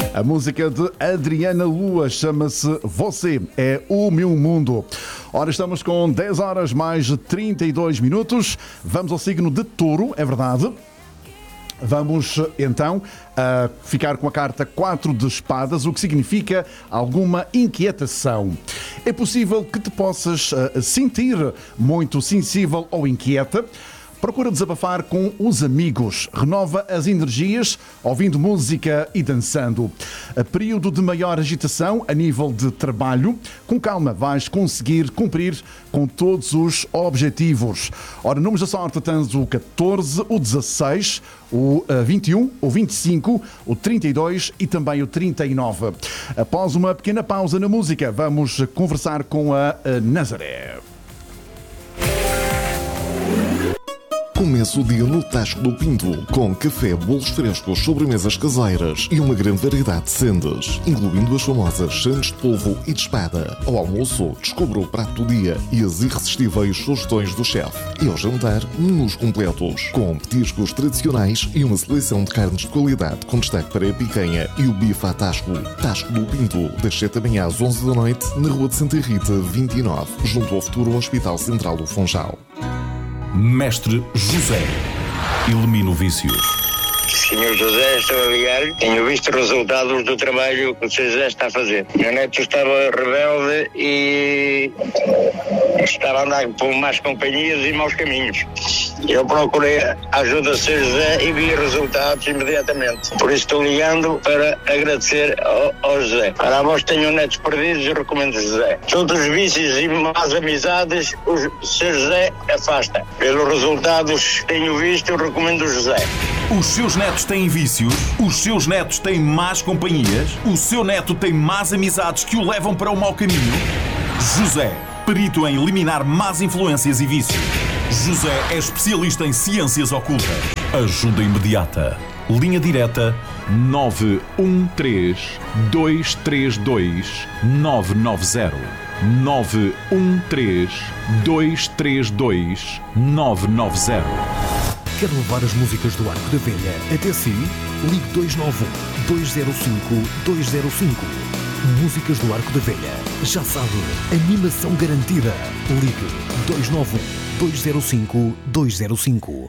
A música de Adriana Lua chama-se Você é o Meu Mundo. Ora, estamos com 10 horas mais 32 minutos. Vamos ao signo de Touro, é verdade. Vamos então ficar com a carta 4 de espadas, o que significa alguma inquietação. É possível que te possas sentir muito sensível ou inquieta. Procura desabafar com os amigos. Renova as energias ouvindo música e dançando. Período de maior agitação a nível de trabalho. Com calma vais conseguir cumprir com todos os objetivos. Ora, números da sorte tens o 14, o 16, o 21, o 25, o 32 e também o 39. Após uma pequena pausa na música, vamos conversar com a Nazaré. Começa o dia no Tasco do Pinto, com café, bolos frescos, sobremesas caseiras e uma grande variedade de sendas, incluindo as famosas sandes de polvo e de espada. Ao almoço, descubra o prato do dia e as irresistíveis sugestões do chefe. E ao jantar, menus completos, com petiscos tradicionais e uma seleção de carnes de qualidade, com destaque para a picanha e o bife à Tasco. Tasco do Pinto, das 7 da manhã às 11 da noite, na Rua de Santa Rita, 29, junto ao futuro Hospital Central do Funchal. Mestre José, elimina o vício. Senhor José, estou a ligar. Tenho visto resultados do trabalho que o Sr. José está a fazer. Meu neto estava rebelde e estava a andar por más companhias e maus caminhos. Eu procurei a ajuda do Sr. José e vi resultados imediatamente. Por isso estou ligando para agradecer ao José. Para a voz tenho netos perdidos, eu recomendo o José. Todos os vícios e más amizades, o Sr. José afasta. Pelos resultados que tenho visto, eu recomendo o José. Os seus netos têm vícios? Os seus netos têm más companhias? O seu neto tem más amizades que o levam para o mau caminho? José, perito em eliminar más influências e vícios. José é especialista em ciências ocultas. Ajuda imediata. Linha direta 913-232-990. 913-232-990. Quer levar as músicas do Arco da Velha até si? Ligue 291-205-205. Músicas do Arco da Velha. Já sabe, animação garantida. Ligue 291-205-205.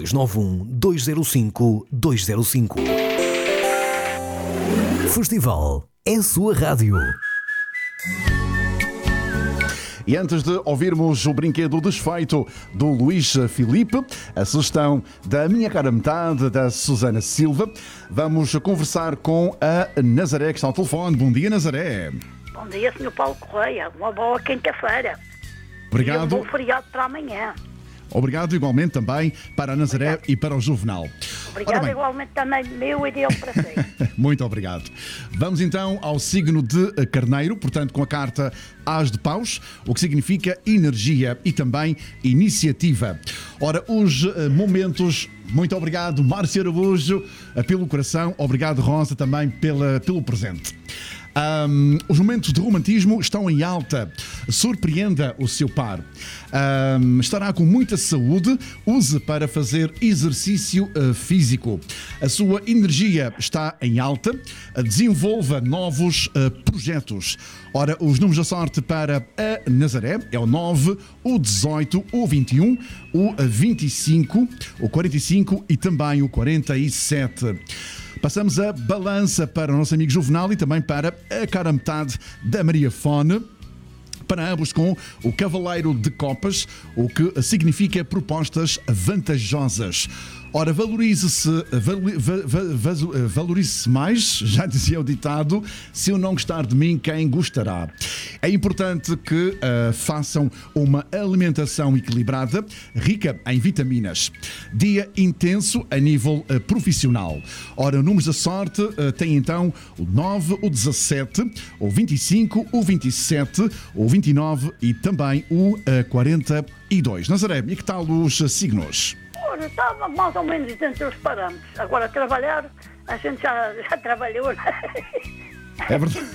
291-205-205. Festival é a sua rádio. E antes de ouvirmos o brinquedo desfeito do Luís Filipe, a sugestão da minha cara metade, da Susana Silva, vamos conversar com a Nazaré, que está ao telefone. Bom dia, Nazaré. Bom dia, Sr. Paulo Correia. Uma boa quinta-feira. Obrigado. E um bom feriado para amanhã. Obrigado igualmente também para a Nazaré. Obrigado. E para o Juvenal. Obrigado igualmente também meu e dele para si. Muito obrigado. Vamos então ao signo de Carneiro, portanto com a carta As de Paus, o que significa energia e também iniciativa. Ora, os momentos... Muito obrigado, Márcio Araújo, pelo coração. Obrigado, Rosa, também pelo presente. Os momentos de romantismo estão em alta. Surpreenda o seu par. Estará com muita saúde. Use para fazer exercício físico. A sua energia está em alta. Desenvolva novos projetos. Ora, os números da sorte para a Nazaré é o 9, o 18, o 21, o 25, o 45 e também o 47. Passamos a balança para o nosso amigo Juvenal e também para a cara metade da Maria Fone. Para ambos com o Cavaleiro de Copas, o que significa propostas vantajosas. Ora, valorize-se mais, já dizia o ditado, se eu não gostar de mim, quem gostará? É importante que façam uma alimentação equilibrada, rica em vitaminas. Dia intenso a nível profissional. Ora, números da sorte tem então o 9, o 17, o 25, o 27, o 29 e também o 42. Nazaré, e que tal os signos? Estava mais ou menos dentro dos parâmetros. Agora trabalhar, a gente já trabalhou. É verdade.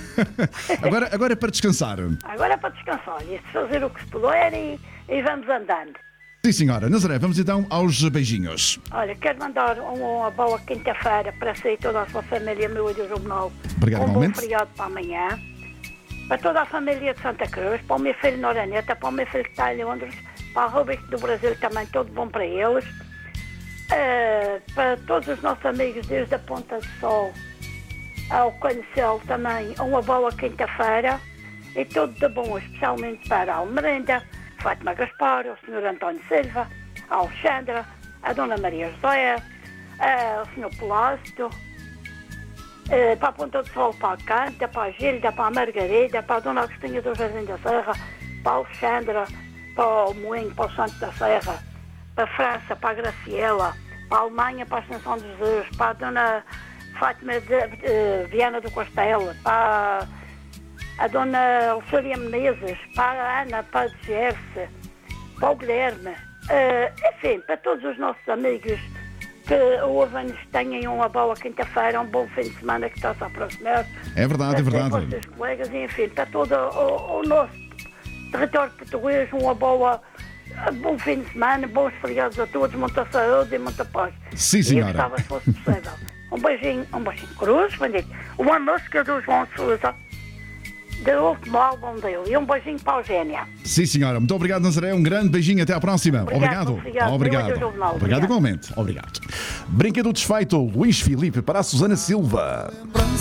Agora é para descansar. Agora é para descansar. E fazer o que se puder e vamos andando. Sim, senhora. Nazaré, vamos então aos beijinhos. Olha, quero mandar uma boa quinta-feira para si e toda a sua família, meu e do Juvenal. Obrigado, bom igualmente. feriado para amanhã. Para toda a família de Santa Cruz, para o meu filho Noraneta, para o meu filho que está em Londres, para o Roberto do Brasil também, tudo bom para eles. Para todos os nossos amigos desde a Ponta do Sol ao Cancel também, uma boa quinta-feira e tudo de bom, especialmente para a Almerenda, Fátima Gaspar, o Sr. António Silva, a Alexandra, a Dona Maria José, o Sr. Plácido, para a Ponta do Sol, para a Canta, para a Gilda, para a Margarida, para a Dona Agostinha do Jardim da Serra, para a Alexandra, para o Moinho, para o Santo da Serra, para a França, para a Graciela, para a Alemanha, para a Ascensão de Jesus, para a Dona Fátima de Viana do Castelo, para a Dona Lucília Menezes, para a Ana, para a Jefferson, para o Guilherme, enfim, para todos os nossos amigos que ouvem-nos, tenham uma boa quinta-feira, um bom fim de semana que está-se a aproximar. É verdade, é verdade. Para os seus colegas e, enfim, para todo o nosso território português, bom fim de semana, bons feriados a todos, muita saúde e muita paz. Sim, senhora. E eu gostava, se fosse possível, um beijinho cruz, uma música do João Sousa, do último álbum dele, e um beijinho para a Eugénia. Sim, senhora. Muito obrigado, Nazaré. Um grande beijinho. Até à próxima. Obrigado. Obrigado. Obrigado igualmente. Obrigado. Brinquedo desfeito, Luís Filipe para a Susana Silva.